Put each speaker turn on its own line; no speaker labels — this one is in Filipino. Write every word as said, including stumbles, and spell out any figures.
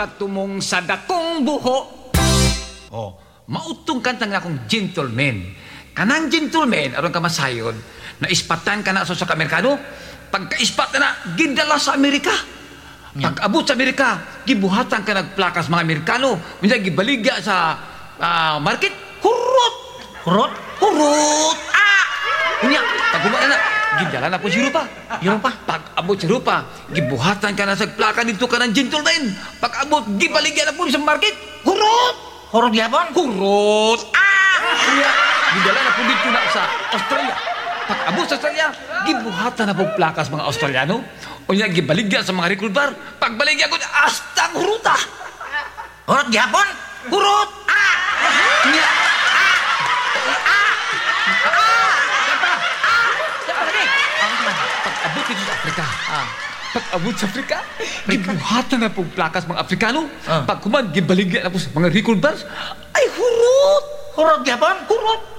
tumong sa dakong buho. Oh, mautong kanta nga akong gentleman. Kanang gentleman, aron ka masayod, na ispatan ka na sa sa Amerikano, pagka-ispat na na, gindala sa Amerika. Pag-abot sa Amerika, gibuhatan ka nagplakas mga Amerikano, minsan gibaligya sa uh, market, hurot!
Hurot?
Hurot! Ah! Unya, pag gumana na, gindala na po si Rupa.
Yung pa?
Pag-abot si Rupa, gibuhatan ka na sa plaka dito ka ng gentleman. Pag-abot, gibaligya na po sa market, hurot!
Hurot yapon?
Hurot! Ah! Unya, gindala na po dito na sa Australia. Pag-abot sa Australia, gibuhatan na po plakas mga Australiano. Unya, gibaligya sa mga recruit bar. Pagbaligya ko, astang huruta!
Hurot yapon?
Hurot! Ah! Unya, pag-abot dito sa Afrika. Ah. Pag-abot sa Afrika, gibuhatan na po plakas mga Afrikano.
Ah.
Pag kuman, gibaligya na po sa mga record bars. Ay, hurot!
Hurot yapon?
Hurot!